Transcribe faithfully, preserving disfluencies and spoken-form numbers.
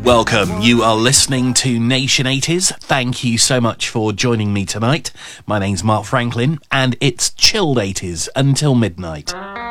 Welcome, you are listening to Nation eighties. Thank you so much for joining me tonight. My name's Mark Franklin, and it's chilled eighties until midnight.